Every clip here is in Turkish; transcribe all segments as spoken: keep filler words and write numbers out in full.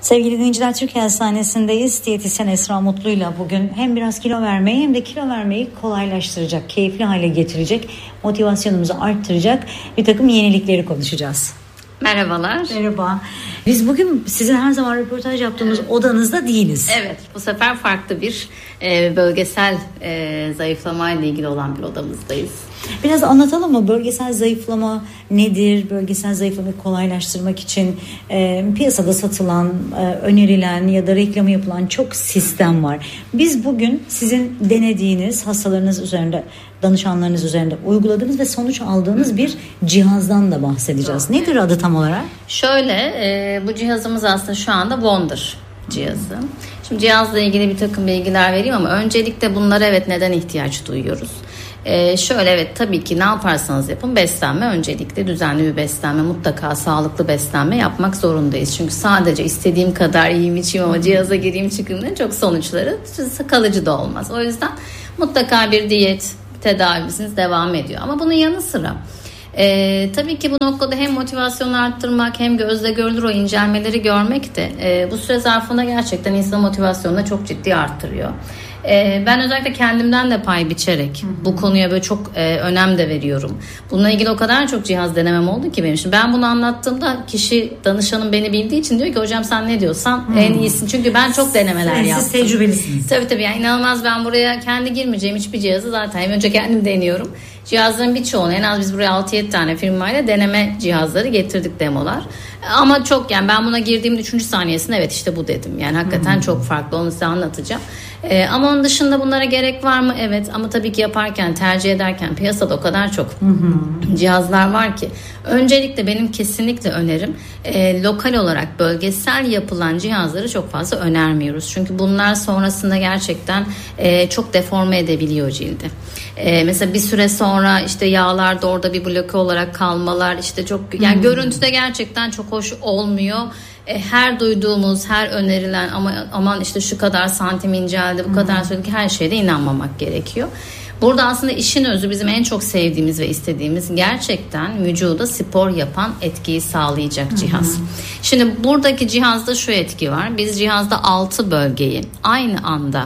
Sevgili dinleyiciler, Türkiye Hastanesi'ndeyiz. Diyetisyen Esra Mutlu'yla bugün hem biraz kilo vermeyi hem de kilo vermeyi kolaylaştıracak, keyifli hale getirecek, motivasyonumuzu arttıracak bir takım yenilikleri konuşacağız. Merhabalar. Merhaba. Biz bugün sizin her zaman röportaj yaptığımız evet. odanızda değiliz. Evet, bu sefer farklı bir e, bölgesel e, zayıflama ile ilgili olan bir odamızdayız. Biraz anlatalım mı? Bölgesel zayıflama nedir? Bölgesel zayıflamayı kolaylaştırmak için e, piyasada satılan, e, önerilen ya da reklamı yapılan çok sistem var. Biz bugün sizin denediğiniz, hastalarınız üzerinde, danışanlarınız üzerinde uyguladığınız ve sonuç aldığınız bir cihazdan da bahsedeceğiz. Doğru. Nedir adı tam olarak? Şöyle, e, bu cihazımız aslında şu anda Wonder cihazı. Şimdi cihazla ilgili bir takım bilgiler vereyim ama öncelikle bunlara evet neden ihtiyaç duyuyoruz? Ee, şöyle evet tabii ki ne yaparsanız yapın beslenme öncelikle düzenli bir beslenme, mutlaka sağlıklı beslenme yapmak zorundayız. Çünkü sadece istediğim kadar yiyeyim içeyim ama cihaza gireyim çıkayım çok sonuçları kalıcı da olmaz. O yüzden mutlaka bir diyet tedavimiz devam ediyor. Ama bunun yanı sıra Ee, tabii ki bu noktada hem motivasyonu arttırmak hem gözle görülür o incelmeleri görmek de e, bu süre zarfında gerçekten insan motivasyonunu çok ciddi arttırıyor. Ee, ben özellikle kendimden de pay biçerek Hı-hı. bu konuya böyle çok e, önem de veriyorum. Bununla ilgili o kadar çok cihaz denemem oldu ki benim için. Ben bunu anlattığımda kişi, danışanım beni bildiği için diyor ki hocam sen ne diyorsan Hı-hı. en iyisin. Çünkü ben çok denemeler Siz yaptım. Siz tecrübelisiniz. Tabii tabii yani inanılmaz, ben buraya kendi girmeyeceğim hiçbir cihazı zaten hem önce kendim deniyorum. Cihazların birçoğunu en az biz buraya altı yedi tane firmayla deneme cihazları getirdik, demolar. Ama çok yani ben buna girdiğim üçüncü saniyesinde evet işte bu dedim. Yani hakikaten hmm. çok farklı, onu size anlatacağım. Ee, ama onun dışında bunlara gerek var mı? Evet, ama tabii ki yaparken, tercih ederken piyasada o kadar çok hmm. cihazlar var ki. Öncelikle benim kesinlikle önerim e, lokal olarak bölgesel yapılan cihazları çok fazla önermiyoruz. Çünkü bunlar sonrasında gerçekten e, çok deforme edebiliyor cildi. E, mesela bir süre sonra işte yağlar da orada bir bloke olarak kalmalar, işte çok yani hmm. görüntüde gerçekten çok hoş olmuyor. Her duyduğumuz, her önerilen ama aman işte şu kadar santim inceldi, bu hmm. kadar söyledik, her şeyde inanmamak gerekiyor. Burada aslında işin özü bizim en çok sevdiğimiz ve istediğimiz gerçekten vücuda spor yapan etkiyi sağlayacak cihaz. Hmm. Şimdi buradaki cihazda şu etki var. Biz cihazda altı bölgeyi aynı anda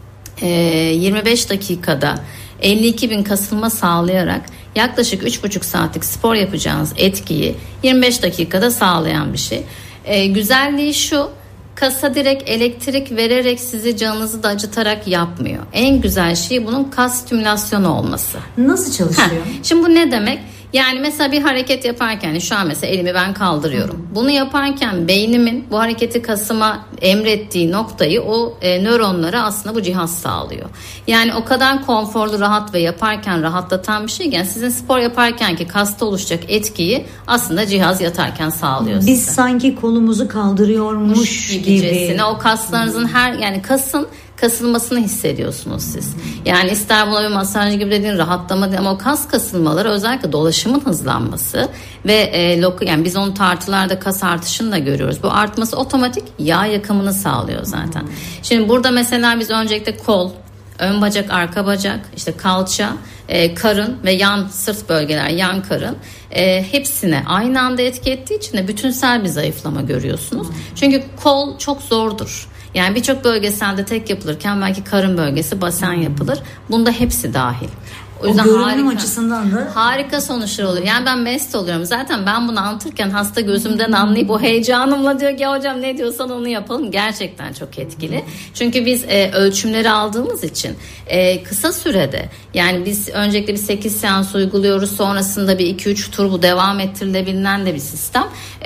e, yirmi beş dakikada elli iki bin kasılma sağlayarak yaklaşık üç buçuk saatlik spor yapacağınız etkiyi yirmi beş dakikada sağlayan bir şey. Ee, güzelliği şu, kasa direkt elektrik vererek sizi canınızı da acıtarak yapmıyor. En güzel şey bunun kas stimülasyonu olması. Nasıl çalışıyor? Heh, şimdi bu ne demek? Yani mesela bir hareket yaparken şu an mesela elimi ben kaldırıyorum. Hı. Bunu yaparken beynimin bu hareketi kasıma emrettiği noktayı o e, nöronlara aslında bu cihaz sağlıyor. Yani o kadar konforlu, rahat ve yaparken rahatlatan bir şeyken sizin spor yaparken ki kasta oluşacak etkiyi aslında cihaz yatarken sağlıyor size. Biz sanki kolumuzu kaldırıyormuş gibi. O kaslarınızın her yani kasın kasılmasını hissediyorsunuz siz. Yani ister buna bir masaj gibi dediğin rahatlama ama o kas kasılmaları özellikle dolaşımın hızlanması ve e, lok yani biz onu tartılarda kas artışını da görüyoruz. Bu artması otomatik yağ yakımını sağlıyor zaten. Hmm. Şimdi burada mesela biz öncelikle kol, ön bacak, arka bacak, işte kalça, e, karın ve yan sırt bölgeler, yan karın e, hepsine aynı anda etki ettiği için de bütünsel bir zayıflama görüyorsunuz. Hmm. Çünkü kol çok zordur. Yani birçok bölgeselde tek yapılırken belki karın bölgesi, basen yapılır. Bunda hepsi dahil. O yüzden o görünüm harika, açısından da harika sonuçlar oluyor. Yani ben mest oluyorum. Zaten ben bunu anlatırken hasta gözümden anlayıp o heyecanımla diyor ki hocam ne diyorsan onu yapalım. Gerçekten çok etkili. Çünkü biz e, ölçümleri aldığımız için e, kısa sürede yani biz öncelikle bir sekiz seans uyguluyoruz. Sonrasında bir iki üç tur bu devam ettirilebilen de bir sistem.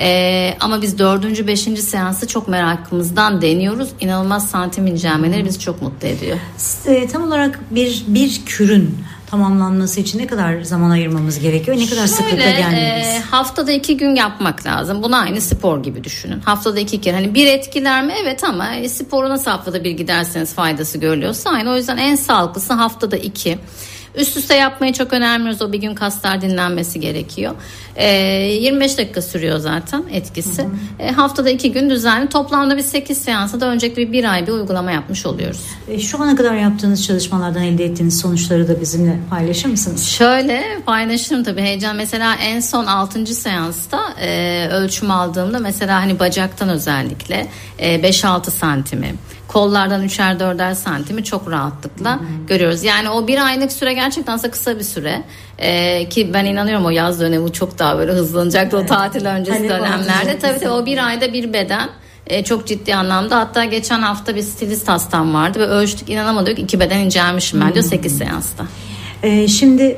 E, ama biz dördüncü beşinci seansı çok merakımızdan deniyoruz. İnanılmaz santim incelmeleri bizi çok mutlu ediyor. E, tam olarak bir bir kürün tamamlanması için ne kadar zaman ayırmamız gerekiyor? Ne kadar Şöyle, sıklıkla gelmeliyiz? E, haftada iki gün yapmak lazım. Bunu aynı spor gibi düşünün. Haftada iki kere. Hani bir etkiler mi? Evet, ama e, sporu nasıl haftada bir giderseniz faydası görülüyorsa aynı. O yüzden en sağlıklısı haftada iki. Üst üste yapmayı çok önermiyoruz. O bir gün kaslar dinlenmesi gerekiyor. E, yirmi beş dakika sürüyor zaten etkisi. Hı hı. E, haftada iki gün düzenli. Toplamda bir sekiz seansa da öncelikle bir, bir ay bir uygulama yapmış oluyoruz. E, şu ana kadar yaptığınız çalışmalardan elde ettiğiniz sonuçları da bizimle paylaşır mısınız? Şöyle paylaşırım tabii, heyecan. Mesela en son altıncı seansta e, ölçüm aldığımda mesela hani bacaktan özellikle e, beş altı santimi, kollardan üçer dörder santimi çok rahatlıkla hmm. görüyoruz. Yani o bir aylık süre gerçekten kısa bir süre ee, ki ben inanıyorum o yaz dönemi çok daha böyle hızlanacaktı, evet. O tatil öncesi hani dönemlerde. Tabii tabii o bir ayda bir beden e, çok ciddi anlamda. Hatta geçen hafta bir stilist hastam vardı ve ölçtük, inanamadık, iki beden incelmişim ben hmm. diyor sekiz seansta. Ee, şimdi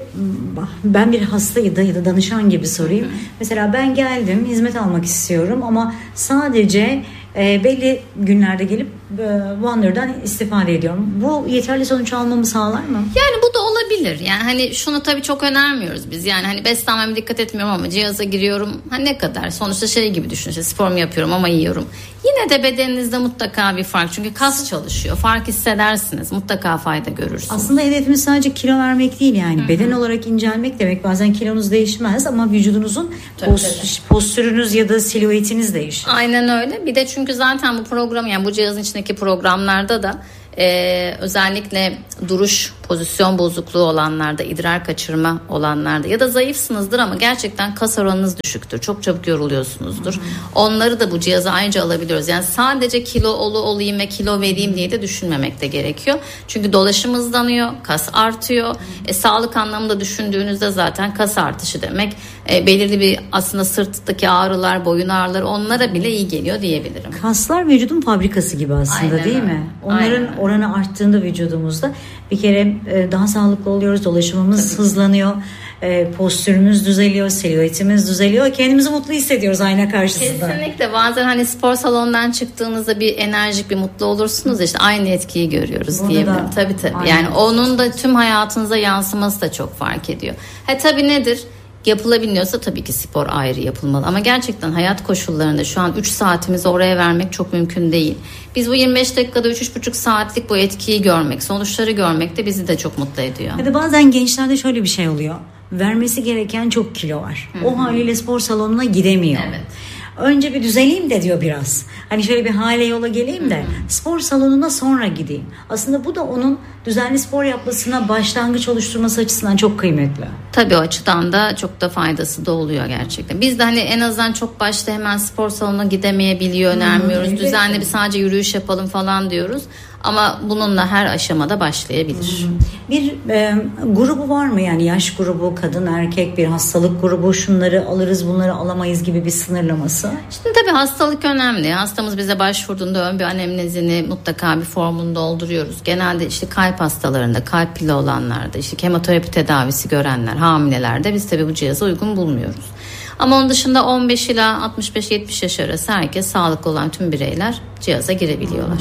ben bir hasta ya da, ya da danışan gibi sorayım. Hı. Mesela ben geldim, hizmet almak istiyorum ama sadece e, belli günlerde gelip e, Wonder'dan istifade ediyorum. Bu yeterli sonuç almamı sağlar mı? Yani bu da olabilir. Yani hani şunu tabii çok önermiyoruz biz. Yani hani beslenmeme dikkat etmiyorum ama cihaza giriyorum. Hani ne kadar? Sonuçta şey gibi düşün. İşte spor mu yapıyorum ama yiyorum. Yine de bedeninizde mutlaka bir fark. Çünkü kas çalışıyor. Fark hissedersiniz. Mutlaka fayda görürsünüz. Aslında hedefimiz sadece kilo vermek değil yani. Hı-hı. Beden olarak incelmek demek. Bazen kilonuz değişmez ama vücudunuzun post- postürünüz ya da silüetiniz değişir. Aynen öyle. Bir de çünkü zaten bu program, yani bu cihazın içindeki programlarda da Ee, özellikle duruş, pozisyon bozukluğu olanlarda, idrar kaçırma olanlarda ya da zayıfsınızdır ama gerçekten kas oranınız düşüktür, çok çabuk yoruluyorsunuzdur. Hı hı. Onları da bu cihaza ayrıca alabiliyoruz. Yani sadece kilolu olayım ve kilo vereyim diye de düşünmemek de gerekiyor. Çünkü dolaşım hızlanıyor, kas artıyor. E, sağlık anlamında düşündüğünüzde zaten kas artışı demek e, belirli bir aslında sırttaki ağrılar, boyun ağrıları, onlara bile iyi geliyor diyebilirim. Kaslar vücudun fabrikası gibi aslında. Aynen değil öyle. Mi? Onların Aynen. oranı arttığında vücudumuzda bir kere daha sağlıklı oluyoruz, dolaşımımız Tabii. hızlanıyor, postürümüz düzeliyor, silüetimiz düzeliyor, kendimizi mutlu hissediyoruz ayna karşısında. Kesinlikle. Bazen hani spor salonundan çıktığınızda bir enerjik, bir mutlu olursunuz, işte aynı etkiyi görüyoruz diyebilirim. Tabii tabii. Yani onun da tüm hayatınıza yansıması da çok fark ediyor. Ha tabii nedir? Yapılabiliyorsa tabii ki spor ayrı yapılmalı ama gerçekten hayat koşullarında şu an üç saatimizi oraya vermek çok mümkün değil. Biz bu yirmi beş dakikada üç üç buçuk saatlik bu etkiyi görmek, sonuçları görmek de bizi de çok mutlu ediyor. Ya da bazen gençlerde şöyle bir şey oluyor. Vermesi gereken çok kilo var. Hı-hı. O haliyle spor salonuna gidemiyor. Evet. Önce bir düzeleyim de diyor biraz. Hani şöyle bir hale yola geleyim de Hı-hı. spor salonuna sonra gideyim. Aslında bu da onun düzenli spor yapmasına başlangıç oluşturması açısından çok kıymetli. Tabii o açıdan da çok da faydası da oluyor gerçekten. Biz de hani en azından çok başta hemen spor salonuna gidemeyebiliyor, önermiyoruz. Hmm, düzenli bir sadece yürüyüş yapalım falan diyoruz. Ama bununla her aşamada başlayabilir. Bir e, grubu var mı, yani yaş grubu, kadın erkek, bir hastalık grubu, şunları alırız bunları alamayız gibi bir sınırlaması? Şimdi tabii hastalık önemli. Hastamız bize başvurduğunda ön bir anemnezini mutlaka bir formunu dolduruyoruz. Genelde işte kalp hastalarında, kalp pili olanlarda, işte kemoterapi tedavisi görenler, hamilelerde biz tabii bu cihazı uygun bulmuyoruz. Ama onun dışında on beş ila altmış beş yetmiş yaş arası herkes, sağlıklı olan tüm bireyler cihaza girebiliyorlar.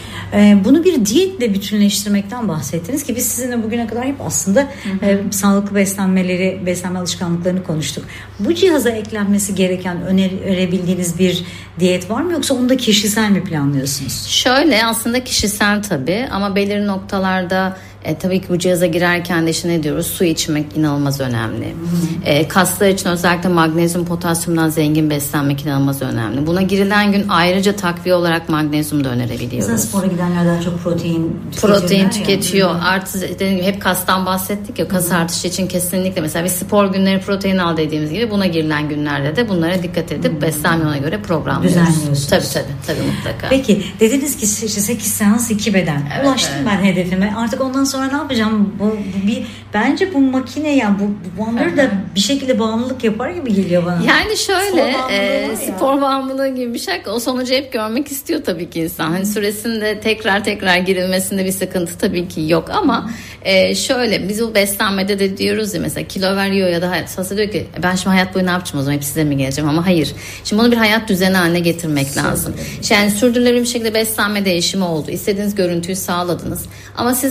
Ee, bunu bir diyetle bütünleştirmekten bahsettiniz ki biz sizinle bugüne kadar hep aslında e, sağlıklı beslenmeleri, beslenme alışkanlıklarını konuştuk. Bu cihaza eklenmesi gereken önerebildiğiniz bir diyet var mı, yoksa onu da kişisel mi planlıyorsunuz? Şöyle, aslında kişisel tabii ama belirli noktalarda E, tabii ki bu cihaza girerken de işte ne diyoruz? Su içmek inanılmaz önemli. Hmm. E, kaslar için özellikle magnezyum, potasyumdan zengin beslenmek inanılmaz önemli. Buna girilen gün ayrıca takviye olarak magnezyum da önerebiliyoruz. Mesela spora gidenler daha çok protein Protein tüketiyor. Yani. Artı dediğim gibi hep kastan bahsettik ya, kas hmm. artışı için kesinlikle mesela bir spor günleri protein al dediğimiz gibi buna girilen günlerde de bunlara dikkat edip hmm. beslenmeye göre programlıyoruz. Düzenliyorsunuz. Tabii tabii, tabii mutlaka. Peki dediniz ki işte sekiz seans iki beden. Evet, Ulaştım evet. ben hedefime. Artık ondan sonra ne yapacağım? Bu, bu bir bence bu makine, yani bu, bu Wonder da bir şekilde bağımlılık yapar gibi geliyor bana. Yani şöyle spor bağımlılığı, e, spor bağımlılığı gibi bir şey. O sonucu hep görmek istiyor tabii ki insan. Hani süresinde tekrar tekrar girilmesinde bir sıkıntı tabii ki yok ama e, şöyle biz bu beslenmede de diyoruz ya, mesela kilo veriyor ya da hastası diyor ki ben şimdi hayat boyu ne yapacağım o zaman, hep size mi geleceğim, ama hayır. Şimdi bunu bir hayat düzeni haline getirmek lazım. Yani sürdürülebilir bir şekilde beslenme değişimi oldu. İstediğiniz görüntüyü sağladınız. Ama siz buna yine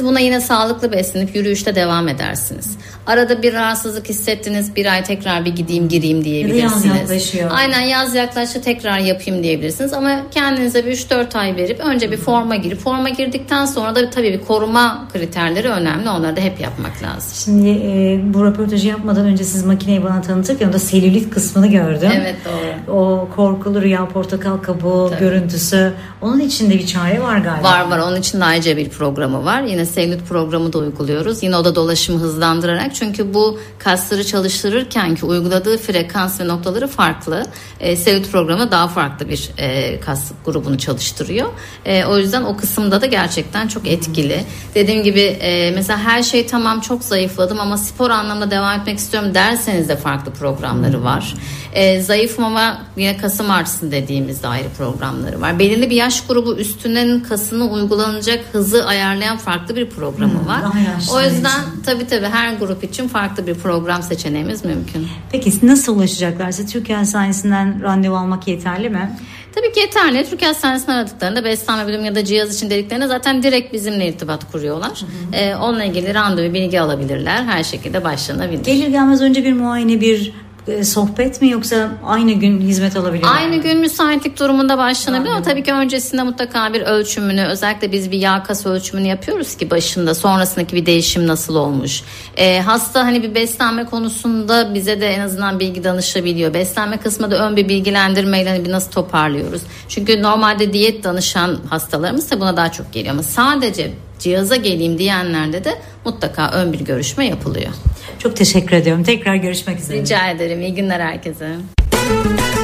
sağlıklı beslenip yürüyüşte devam edersiniz. Arada bir rahatsızlık hissettiniz, bir ay tekrar bir gideyim gireyim diyebilirsiniz. Yaz yaklaşıyor. Aynen, yaz yaklaştı, tekrar yapayım diyebilirsiniz. Ama kendinize bir üç dört ay verip önce bir forma girip, forma girdikten sonra da tabii bir koruma kriterleri önemli. Onları da hep yapmak lazım. Şimdi e, bu röportajı yapmadan önce siz makineyi bana tanıtırken o da selülit kısmını gördüm. Evet, doğru. O korkulu rüya portakal kabuğu Tabii. görüntüsü. Onun içinde bir çare var galiba. Var var. Onun için de ayrıca bir programı var. Yine selülit programı da uyguluyoruz. Yine o da dolaşımı hızlandırarak. Çünkü bu kasları çalıştırırken ki uyguladığı frekans ve noktaları farklı. E, selülit programı daha farklı bir e, kas grubunu çalıştırıyor. E, o yüzden o kısımda da gerçekten çok etkili. Hmm. Dediğim gibi e, mesela her şey tamam, çok zayıfladım ama spor anlamda devam etmek istiyorum derseniz de farklı programları hmm. var. E, zayıfım ama yine kasım artsın dediğimizde ayrı programları var. Belirli bir yaş grubu üstünden kasını uygulanacak hızı ayarlayan farklı bir programı hmm, var. O yüzden için. tabii tabii her grup için farklı bir program seçeneğimiz mümkün. Peki nasıl ulaşacaklar? Size Türkiye Hastanesi'nden randevu almak yeterli mi? Tabii ki yeterli. Türkiye Hastanesi'nden aradıklarında beslenme bölümü ya da cihaz için dediklerinde zaten direkt bizimle irtibat kuruyorlar. Hı hı. Ee, onunla ilgili randevu, bilgi alabilirler. Her şekilde başlanabilir. Gelir gelmez önce bir muayene, bir sohbet mi, yoksa aynı gün hizmet alabilir mi? Aynı gün müsaitlik durumunda başlanabilir ama tabii ki öncesinde mutlaka bir ölçümünü, özellikle biz bir yağ kas ölçümünü yapıyoruz ki başında, sonrasındaki bir değişim nasıl olmuş. Ee, hasta hani bir beslenme konusunda bize de en azından bilgi danışabiliyor. Beslenme kısmında ön bir bilgilendirmeyle hani bir nasıl toparlıyoruz. Çünkü normalde diyet danışan hastalarımız da buna daha çok geliyor ama sadece cihaza geleyim diyenlerde de mutlaka ön bir görüşme yapılıyor. Çok teşekkür ediyorum. Tekrar görüşmek üzere. Rica ederim. İyi günler herkese.